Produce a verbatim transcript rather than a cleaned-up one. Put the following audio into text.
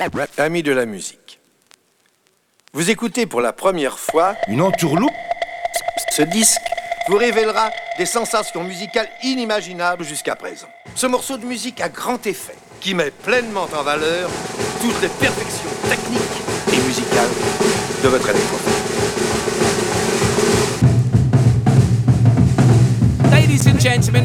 Amis de la musique, vous écoutez pour la première fois Une entourloupe. ce disque vous révélera des sensations musicales inimaginables jusqu'à présent. Ce morceau de musique à grand effet qui met pleinement en valeur toutes les perfections techniques et musicales de votre électrophone. Ladies and gentlemen,